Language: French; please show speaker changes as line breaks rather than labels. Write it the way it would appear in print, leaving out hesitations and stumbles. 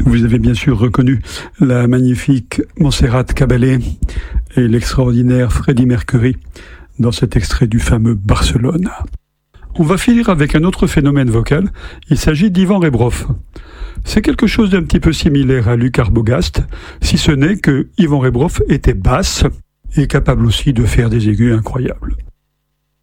Vous avez bien sûr reconnu la magnifique Montserrat Caballé et l'extraordinaire Freddie Mercury dans cet extrait du fameux Barcelone. On va finir avec un autre phénomène vocal, il s'agit d'Ivan Rebroff. C'est quelque chose d'un petit peu similaire à Luc Arbogast, si ce n'est que Ivan Rebroff était basse et capable aussi de faire des aigus incroyables.